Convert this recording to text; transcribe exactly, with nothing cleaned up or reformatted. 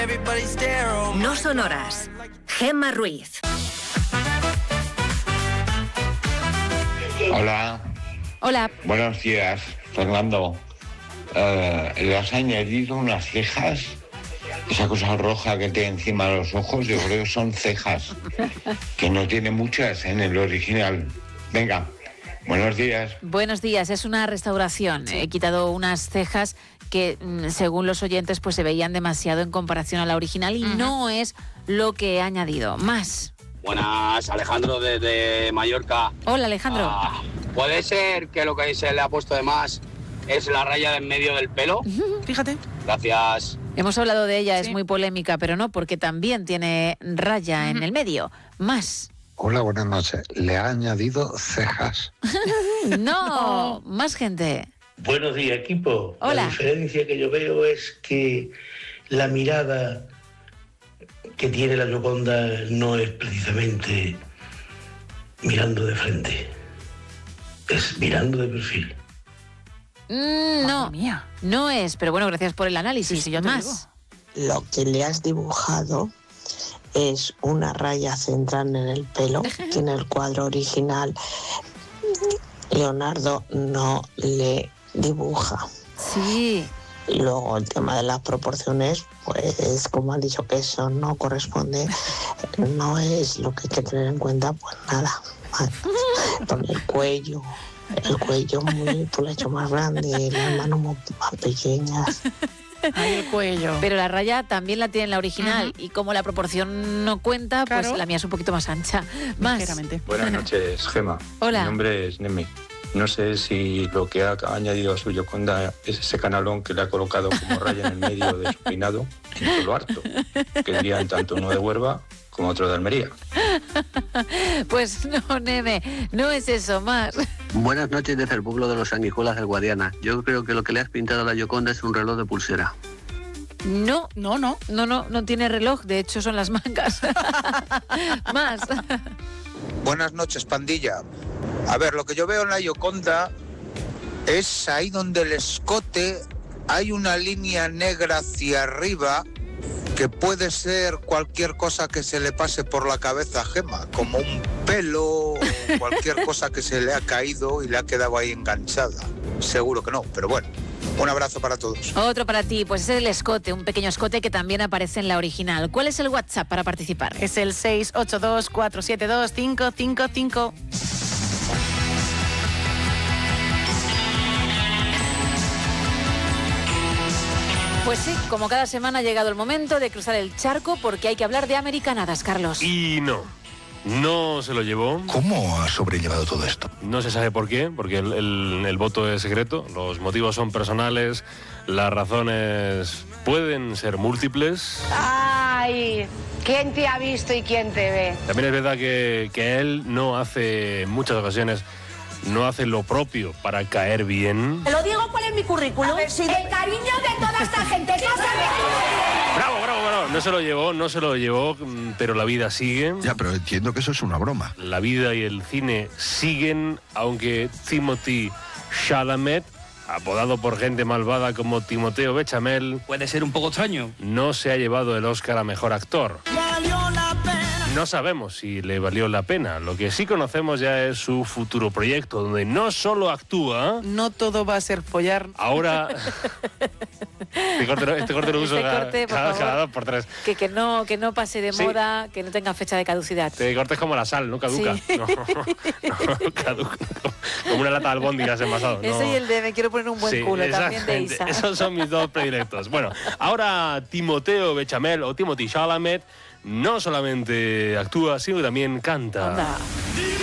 No son horas. Gemma Ruiz. Hola. Hola. Buenos días, Fernando. Uh, ¿Le has añadido unas cejas? Esa cosa roja que tiene encima de los ojos, yo creo que son cejas, que no tiene muchas en el original. Venga, buenos días. Buenos días, es una restauración. He quitado unas cejas que, según los oyentes, pues se veían demasiado en comparación a la original y uh-huh. no es lo que he añadido. Más. Buenas, Alejandro desde Mallorca. Hola, Alejandro. Ah, ¿puede ser que lo que se le ha puesto de más es la raya de en medio del pelo? Uh-huh. Fíjate. Gracias. Hemos hablado de ella, sí. Es muy polémica, pero no, porque también tiene raya uh-huh. en el medio. Más. Hola, buenas noches. Le ha añadido cejas. No, más gente. Buenos días, equipo. Hola. La diferencia que yo veo es que la mirada que tiene la Gioconda no es precisamente mirando de frente, es mirando de perfil. Mm, no, mía. no es, pero bueno, gracias por el análisis. Sí, sí, yo más. Lo que le has dibujado es una raya central en el pelo, que en el cuadro original Leonardo no le dibuja. Sí. Y luego el tema de las proporciones, pues como han dicho que eso no corresponde, no es lo que hay que tener en cuenta, pues nada, con el cuello. El cuello muy, pues lo he hecho más grande, las manos más pequeñas. Ay, el cuello. Pero la raya también la tiene en la original uh-huh. y como la proporción no cuenta, claro. pues la mía es un poquito más ancha. Más. Buenas noches, Gemma. Hola. Mi nombre es Nemi. No sé si lo que ha añadido a su Gioconda es ese canalón que le ha colocado como raya en el medio de su peinado en todo lo harto, que dirían tanto uno de Huelva como otro de Almería. Pues no, Neme, no es eso, más. Buenas noches desde el pueblo de los Sanguijuelas del Guadiana. Yo creo que lo que le has pintado a la Gioconda es un reloj de pulsera. No, no, no, no, no, no tiene reloj, de hecho son las mangas. Más. Buenas noches, pandilla. A ver, lo que yo veo en la Gioconda es ahí donde el escote hay una línea negra hacia arriba que puede ser cualquier cosa que se le pase por la cabeza a Gemma, como un pelo o cualquier cosa que se le ha caído y le ha quedado ahí enganchada. Seguro que no, pero bueno. Un abrazo para todos. Otro para ti, pues es el escote, un pequeño escote que también aparece en la original. ¿Cuál es el WhatsApp para participar? Es el seis ocho dos, cuatro siete dos, cinco cinco cinco. Pues sí, como cada semana ha llegado el momento de cruzar el charco porque hay que hablar de americanadas, Carlos. Y no, no se lo llevó. ¿Cómo ha sobrellevado todo esto? No se sabe por qué, porque el, el, el voto es secreto, los motivos son personales, las razones pueden ser múltiples. ¡Ay! ¿Quién te ha visto y quién te ve? También es verdad que, que él no hace, en muchas ocasiones, no hace lo propio para caer bien. Te lo digo, ¿cuál es mi currículum? Ver, si el cariño de toda esta gente. Bravo, bravo, bravo. No se lo llevó, no se lo llevó, pero la vida sigue. Ya, pero entiendo que eso es una broma. La vida y el cine siguen, aunque Timothée Chalamet, apodado por gente malvada como Timoteo Bechamel, puede ser un poco extraño, no se ha llevado el Oscar a Mejor Actor. Valió la pena. No sabemos si le valió la pena. Lo que sí conocemos ya es su futuro proyecto, donde no solo actúa... No todo va a ser follar. Ahora... Este corte, este corte lo uso este corte, cada, por cada, cada dos por tres. Que, que, no, que no pase de sí. moda, que no tenga fecha de caducidad. Este corte es como la sal, no caduca. Sí. No, no caduca. Como una lata de albóndigas envasado. Ese no. y el de me quiero poner un buen sí, culo, también de Isa. Esos son mis dos predilectos. Bueno, ahora Timoteo Bechamel o Timothée Chalamet no solamente actúa, sino que también canta. Anda.